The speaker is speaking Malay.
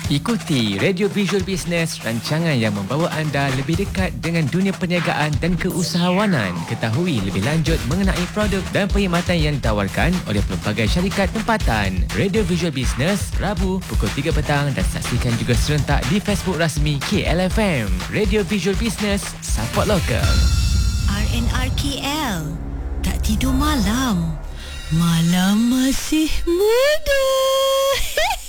Ikuti Radio Visual Business, rancangan yang membawa anda lebih dekat dengan dunia perniagaan dan keusahawanan. Ketahui lebih lanjut mengenai produk dan perkhidmatan yang ditawarkan oleh pelbagai syarikat tempatan. Radio Visual Business, Rabu pukul 3 petang dan saksikan juga serentak di Facebook rasmi KLFM. Radio Visual Business, support lokal. RNR KL. Tak tidur malam. Malam masih muda.